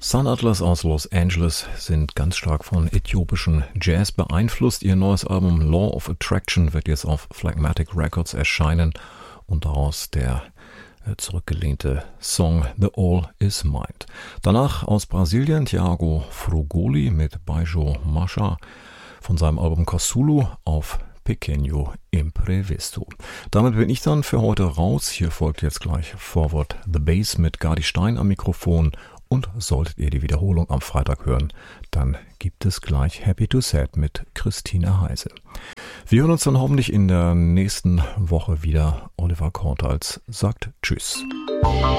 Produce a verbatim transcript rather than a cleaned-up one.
Sun Atlas aus Los Angeles sind ganz stark von äthiopischen Jazz beeinflusst. Ihr neues Album Law of Attraction wird jetzt auf Phlegmatic Records erscheinen und daraus der äh, zurückgelehnte Song The All Is Mind. Danach aus Brasilien Thiago Frugoli mit Baijo Masha von seinem Album Kosulu auf Pequeno Imprevisto. Damit bin ich dann für heute raus. Hier folgt jetzt gleich Forward the Bass mit Gardi Stein am Mikrofon. Und solltet ihr die Wiederholung am Freitag hören, dann gibt es gleich Happy to Sad mit Christine Heise. Wir hören uns dann hoffentlich in der nächsten Woche wieder. Oliver Kortals sagt Tschüss.